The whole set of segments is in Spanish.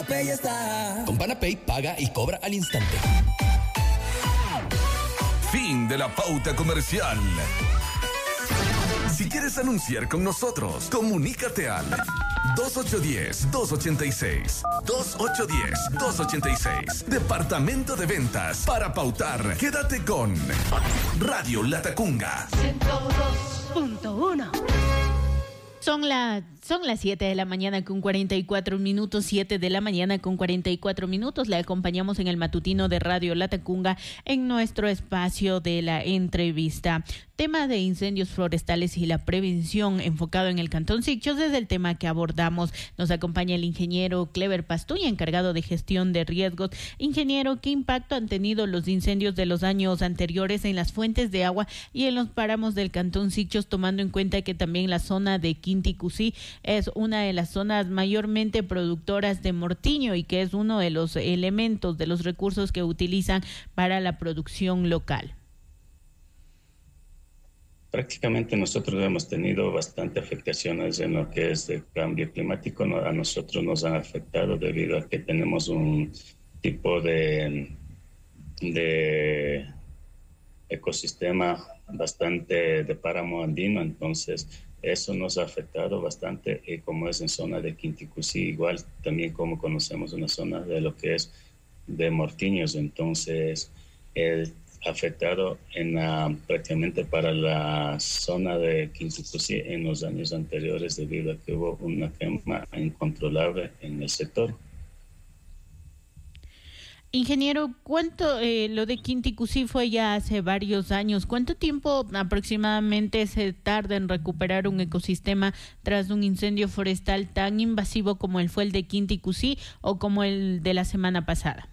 Panapay está. Con Panapay paga y cobra al instante. Fin de la pauta comercial. Si quieres anunciar con nosotros, comunícate al 2810-286. 2810-286. Departamento de Ventas. Para pautar, quédate con Radio Latacunga 102.1. Son las 7 de la mañana con 44 minutos, 7 de la mañana con 44 minutos. Le acompañamos en el matutino de Radio Latacunga en nuestro espacio de la entrevista. Tema de incendios forestales y la prevención enfocado en el Cantón Sichos es el tema que abordamos. Nos acompaña el ingeniero Clever Pastuña, encargado de gestión de riesgos. Ingeniero, ¿qué impacto han tenido los incendios de los años anteriores en las fuentes de agua y en los páramos del Cantón Sichos, tomando en cuenta que también la zona de Quinticusí es una de las zonas mayormente productoras de mortiño y que es uno de los elementos, de los recursos que utilizan para la producción local? Prácticamente nosotros hemos tenido bastante afectaciones en lo que es el cambio climático. A nosotros nos han afectado debido a que tenemos un tipo de ecosistema bastante de páramo andino, entonces eso nos ha afectado bastante, y como es en zona de Quinticusí, igual también como conocemos una zona de lo que es de mortiños, entonces afectado prácticamente para la zona de Quinticusí en los años anteriores debido a que hubo una quema incontrolable en el sector. Ingeniero, ¿cuánto lo de Quinticusí fue ya hace varios años? ¿Cuánto tiempo aproximadamente se tarda en recuperar un ecosistema tras un incendio forestal tan invasivo como fue el de Quinticusí o como el de la semana pasada?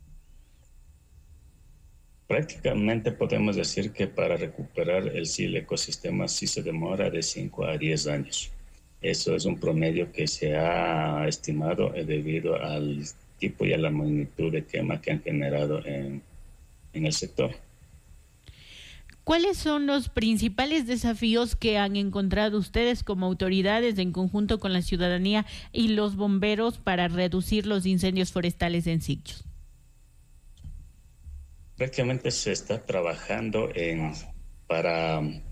Prácticamente podemos decir que para recuperar el ecosistema sí se demora de 5 a 10 años. Eso es un promedio que se ha estimado debido al tipo y a la magnitud de quema que han generado en el sector. ¿Cuáles son los principales desafíos que han encontrado ustedes como autoridades en conjunto con la ciudadanía y los bomberos para reducir los incendios forestales en Sichos? Prácticamente se está trabajando para